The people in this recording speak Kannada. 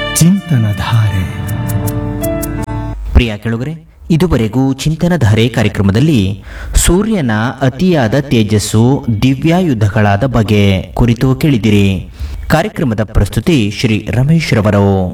ಚಿಂತನಧಾರೆ. ಪ್ರಿಯ ಕೆಳಗರೆ, ಇದುವರೆಗೂ ಚಿಂತನಧಾರೆ ಕಾರ್ಯಕ್ರಮದಲ್ಲಿ ಸೂರ್ಯನ ಅತಿಯಾದ ತೇಜಸ್ಸು ದಿವ್ಯಾಯುಧಗಳಾದ ಬಗೆ ಕುರಿತು ಕೇಳಿದಿರಿ. ಕಾರ್ಯಕ್ರಮದ ಪ್ರಸ್ತುತಿ ಶ್ರೀ ರಮೇಶ್ ರವರು.